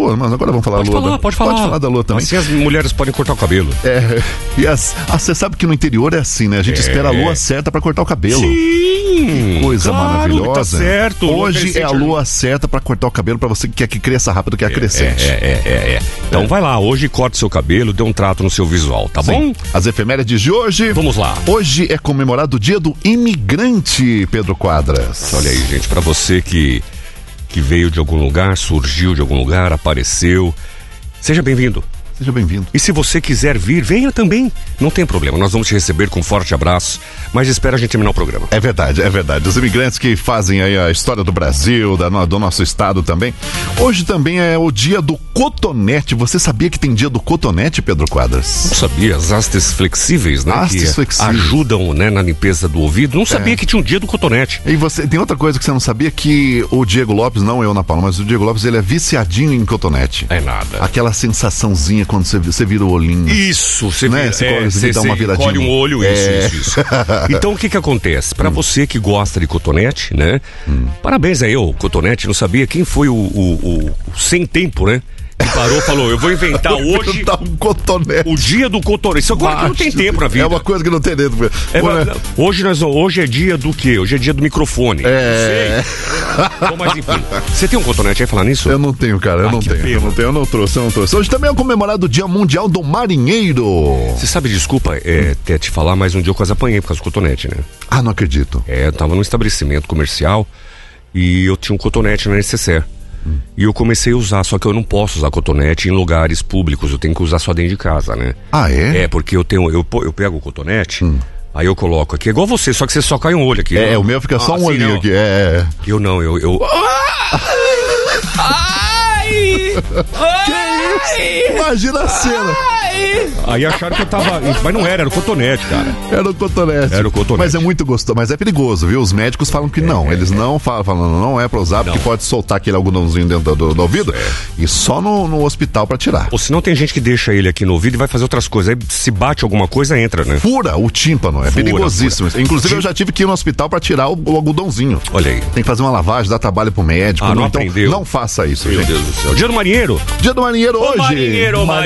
lua, mas agora vamos falar da lua. Pode falar. Pode falar da lua também. Assim as mulheres podem cortar o cabelo. Você sabe que no interior é assim, né? A gente espera a lua certa pra cortar o cabelo. Sim! Que coisa maravilhosa. Tá certo. Hoje é a lua certa pra cortar o cabelo pra você que quer que cresça rápido, que é crescente. Então vai lá, hoje corta seu cabelo, dê um trato no seu visual, tá bom? As efemérides de hoje. Vamos lá. Hoje é comemorado o Dia do Imigrante, Pedro Quadras. Olha aí, gente, pra você que veio de algum lugar, surgiu de algum lugar, apareceu, seja bem-vindo. Seja bem-vindo. E se você quiser vir, venha também. Não tem problema, nós vamos te receber com um forte abraço, mas espera a gente terminar o programa. É verdade. Os imigrantes que fazem aí a história do Brasil, do nosso estado também. Hoje também é o dia do cotonete. Você sabia que tem dia do cotonete, Pedro Quadras? Não sabia, as hastes flexíveis, né? Hastes flexíveis. Ajudam, né, na limpeza do ouvido. Não sabia que tinha um dia do cotonete. E tem outra coisa que você não sabia, que o Diego Lopes, não eu na Paula, mas o Diego Lopes, ele é viciadinho em cotonete. É nada. Aquela sensaçãozinha quando você vira o olhinho. Isso, você né? Você dá uma viradinha. Colhe um olho, isso. Então o que acontece? Pra você que gosta de cotonete, né? Parabéns aí, o cotonete, não sabia quem foi o sem tempo, né? Que parou, falou, eu vou inventar hoje um cotonete. O dia do cotonete. Isso agora que não tem tempo na vida. É uma coisa que não tem dentro. Hoje é dia do quê? Hoje é dia do microfone. Não sei. Bom, mas enfim. Você tem um cotonete aí falando isso? Eu não tenho, cara. Eu não trouxe. Hoje também é comemorado o Dia Mundial do Marinheiro. Você sabe, desculpa até te falar, mas um dia eu quase apanhei por causa do cotonete, né? Ah, não acredito. Eu tava num estabelecimento comercial e eu tinha um cotonete na necessaire. E eu comecei a usar, só que eu não posso usar cotonete em lugares públicos, eu tenho que usar só dentro de casa, né? Ah, é? Porque eu pego o cotonete, aí eu coloco aqui, é igual você, só que você só cai um olho aqui. O meu fica só um olhinho aqui. Eu não, Ai! Que isso? Imagina a cena. Aí acharam que eu tava... Mas não era o cotonete, cara. Era o cotonete. Mas é muito gostoso, mas é perigoso, viu? Os médicos falam que não. Eles não falam, não é pra usar, porque pode soltar aquele algodãozinho dentro do ouvido. E só no hospital pra tirar. Ou senão tem gente que deixa ele aqui no ouvido e vai fazer outras coisas. Aí se bate alguma coisa, entra, né? Fura o tímpano, perigosíssimo. Inclusive eu já tive que ir no hospital pra tirar o algodãozinho. Olha aí. Tem que fazer uma lavagem, dar trabalho pro médico. Não então aprendeu. Não faça isso, Meu gente. Deus do céu. Dia do marinheiro. Dia do marinheiro hoje. Marinheiro.